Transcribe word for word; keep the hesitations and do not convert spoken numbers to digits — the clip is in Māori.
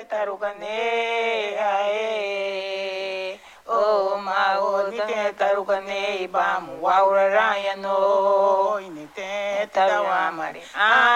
tarukanne ae o mao ni te tarukanne bam waura rayano ni te tawa mari